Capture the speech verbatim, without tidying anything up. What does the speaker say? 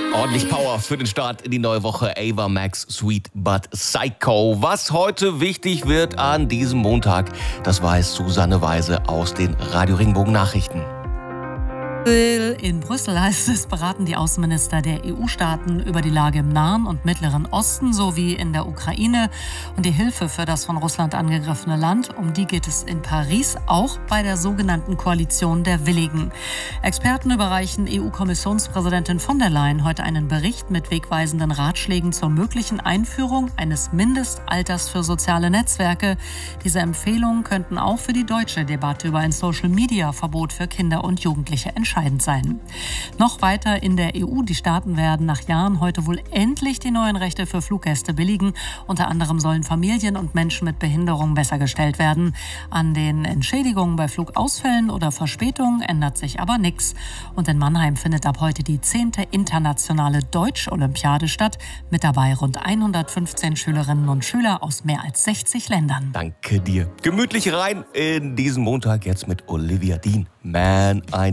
Ordentlich Power für den Start in die neue Woche. Ava Max, Sweet But Psycho. Was heute wichtig wird an diesem Montag, das weiß Susanne Weise aus den Radio Regenbogen Nachrichten. In Brüssel heißt es, beraten die Außenminister der E U-Staaten über die Lage im Nahen und Mittleren Osten sowie in der Ukraine und die Hilfe für das von Russland angegriffene Land. Um die geht es in Paris, auch bei der sogenannten Koalition der Willigen. Experten überreichen E U-Kommissionspräsidentin von der Leyen heute einen Bericht mit wegweisenden Ratschlägen zur möglichen Einführung eines Mindestalters für soziale Netzwerke. Diese Empfehlungen könnten auch für die deutsche Debatte über ein Social-Media-Verbot für Kinder und Jugendliche entscheidend sein. Noch weiter in der E U. Die Staaten werden nach Jahren heute wohl endlich die neuen Rechte für Fluggäste billigen. Unter anderem sollen Familien und Menschen mit Behinderung besser gestellt werden. An den Entschädigungen bei Flugausfällen oder Verspätungen ändert sich aber nichts. Und in Mannheim findet ab heute die zehnte internationale Deutsch-Olympiade statt. Mit dabei rund hundertfünfzehn Schülerinnen und Schüler aus mehr als sechzig Ländern. Danke dir. Gemütlich rein in diesen Montag jetzt mit Olivia Dean. Man, ein